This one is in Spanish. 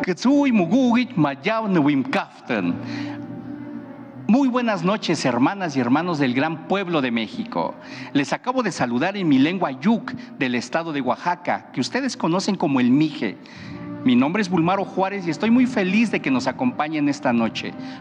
Muy buenas noches, hermanas y hermanos del gran pueblo de México. Les acabo de saludar en mi lengua Yuc del estado de Oaxaca, que ustedes conocen como el Mije. Mi nombre es Bulmaro Juárez y estoy muy feliz de que nos acompañen esta noche